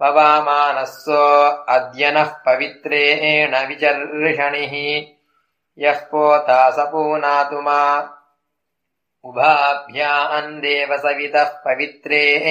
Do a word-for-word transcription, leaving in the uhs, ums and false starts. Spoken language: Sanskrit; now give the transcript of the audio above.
पवामानस्सो अद्य नः पवित्रेण विचर्षणिः यः पोता स पूनातु मा उभाभ्याम् देव सवितः पवित्रे